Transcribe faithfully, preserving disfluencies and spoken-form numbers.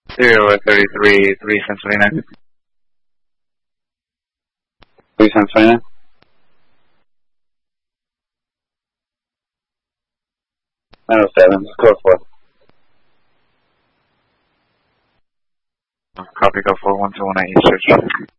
Zero thirty-three, three San Selena. three San Selena. nine oh seven, score four. Copy, go for one two one eight, search.